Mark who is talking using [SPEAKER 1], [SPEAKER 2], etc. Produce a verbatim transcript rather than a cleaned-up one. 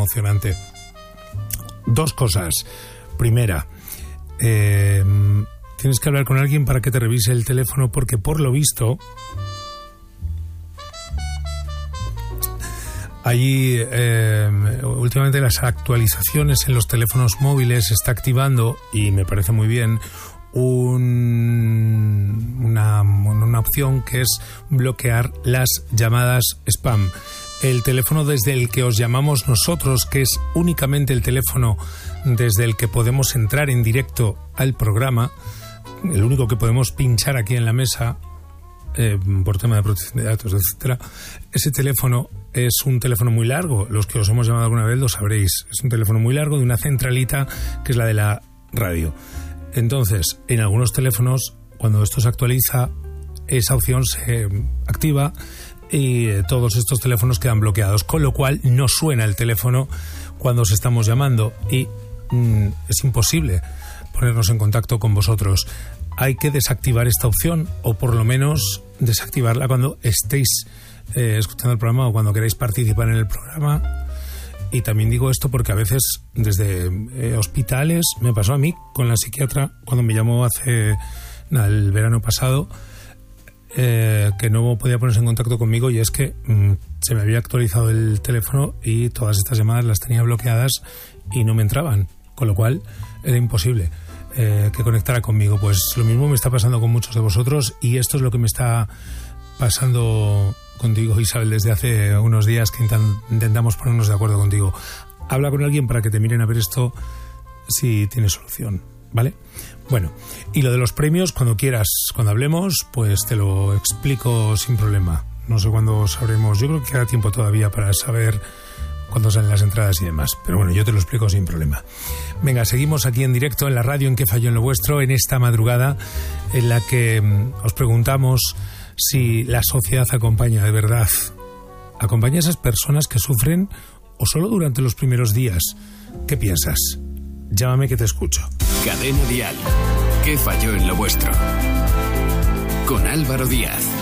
[SPEAKER 1] emocionante. Dos cosas. Primera, eh, tienes que hablar con alguien para que te revise el teléfono, porque por lo visto allí eh, últimamente las actualizaciones en los teléfonos móviles se está activando, y me parece muy bien, un, una, una opción que es bloquear las llamadas spam. El teléfono desde el que os llamamos nosotros, que es únicamente el teléfono desde el que podemos entrar en directo al programa, el único que podemos pinchar aquí en la mesa, eh, por tema de protección de datos, etcétera, ese teléfono es un teléfono muy largo. Los que os hemos llamado alguna vez lo sabréis. Es un teléfono muy largo de una centralita que es la de la radio. Entonces, en algunos teléfonos, cuando esto se actualiza, esa opción se activa y todos estos teléfonos quedan bloqueados, con lo cual no suena el teléfono cuando os estamos llamando y mm, es imposible ponernos en contacto con vosotros. Hay que desactivar esta opción, o por lo menos desactivarla cuando estéis eh, escuchando el programa o cuando queráis participar en el programa. Y también digo esto porque a veces desde eh, hospitales, me pasó a mí con la psiquiatra cuando me llamó hace nada, el verano pasado, eh, que no podía ponerse en contacto conmigo, y es que mmm, se me había actualizado el teléfono y todas estas llamadas las tenía bloqueadas y no me entraban, con lo cual era imposible eh, que conectara conmigo. Pues lo mismo me está pasando con muchos de vosotros, y esto es lo que me está pasando contigo, Isabel, desde hace unos días que intentamos ponernos de acuerdo contigo. Habla con alguien para que te miren a ver esto si tiene solución, ¿vale? Bueno, y lo de los premios, cuando quieras, cuando hablemos, pues te lo explico sin problema. No sé cuándo sabremos, yo creo que queda tiempo todavía para saber cuándo salen las entradas y demás, pero bueno, yo te lo explico sin problema. Venga, seguimos aquí en directo en la radio en ¿Qué falló en lo vuestro? En esta madrugada en la que mm, os preguntamos si la sociedad acompaña de verdad. ¿Acompaña a esas personas que sufren o solo durante los primeros días? ¿Qué piensas? Llámame que te escucho.
[SPEAKER 2] Cadena Dial. ¿Qué falló en lo vuestro? Con Álvaro Díaz.